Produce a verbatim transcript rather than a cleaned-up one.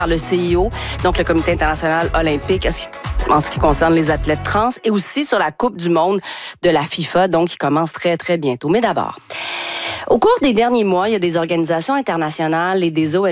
par le C I O, donc le Comité international olympique, en ce qui concerne les athlètes trans, et aussi sur la Coupe du monde de la FIFA, donc qui commence très, très bientôt. Mais d'abord, au cours des derniers mois, il y a des organisations internationales et des O N G